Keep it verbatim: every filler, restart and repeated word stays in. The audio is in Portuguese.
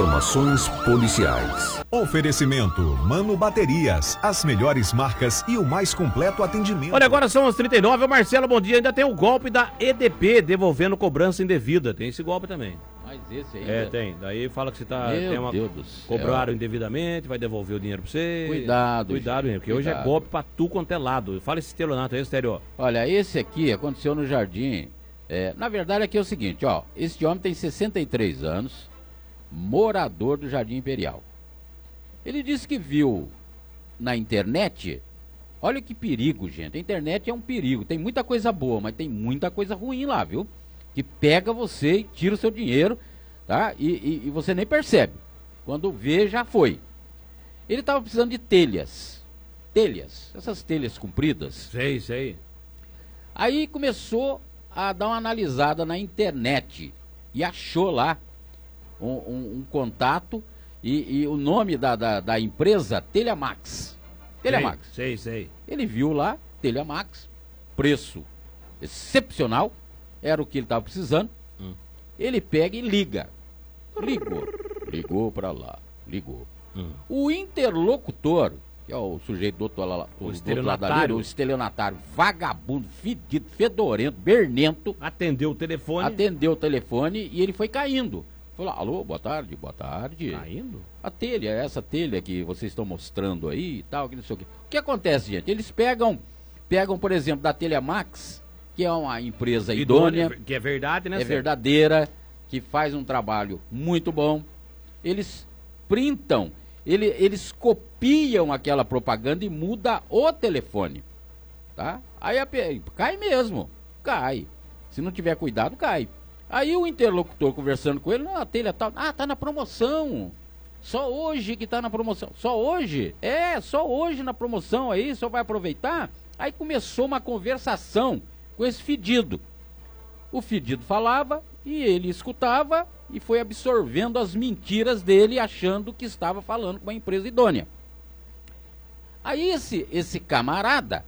Informações policiais. Oferecimento Mano Baterias, as melhores marcas e o mais completo atendimento. Olha, agora são as trinta e nove, Marcelo, bom dia. Ainda tem o golpe da E D P, devolvendo cobrança indevida. Tem esse golpe também. Mas esse aí... É, tem. Daí fala que você tá... Meu tem uma, Deus do céu. cobraram indevidamente, vai devolver o dinheiro pra você. Cuidado, Cuidado, gente, porque hoje é cuidado. golpe pra tu quanto é lado. Fala esse estelionato aí, Estéreo. Olha, esse aqui aconteceu no Jardim. É, na verdade, aqui é o seguinte, ó. Este homem tem sessenta e três anos, morador do Jardim Imperial. Ele disse que viu na internet... Olha que perigo, gente. A internet é um perigo. Tem muita coisa boa, mas tem muita coisa ruim lá, viu? Que pega você e tira o seu dinheiro, tá? E, e, e você nem percebe. Quando vê, já foi. Ele estava precisando de telhas. Telhas. Essas telhas compridas. Sei, sei. Aí começou a dar uma analisada na internet. E achou lá um, um, um contato e, e o nome da, da, da empresa, Telhamax. Telhamax. Sei, sei. Ele viu lá, Telhamax, preço excepcional, era o que ele estava precisando. Hum. Ele pega e liga. Ligou, ligou para lá, ligou. Hum. O interlocutor, que é o sujeito do outro, lá, O do estelionatário. outro lado ali, o estelionatário, vagabundo, fedido, fedorento, bernento, Atendeu o telefone. atendeu o telefone e ele foi caindo. Falou, alô, boa tarde, boa tarde. Caindo? A telha, essa telha que vocês estão mostrando aí e tal, que não sei o quê. O que acontece, gente? Eles pegam, pegam, por exemplo, da Telhamax, que é uma empresa idônea, Idônea, que é verdade, né? é Sérgio? verdadeira, que faz um trabalho muito bom. Eles printam, ele, eles copiam aquela propaganda e muda o telefone, tá? Aí a, pe- cai mesmo, cai. Se não tiver cuidado, cai. Aí o interlocutor conversando com ele, não, a telha tá, ah, tá na promoção. Só hoje que tá na promoção. Só hoje? É, só hoje na promoção aí, só vai aproveitar. Aí começou uma conversação com esse fedido. O fedido falava e ele escutava e foi absorvendo as mentiras dele, achando que estava falando com uma empresa idônea. Aí esse, esse camarada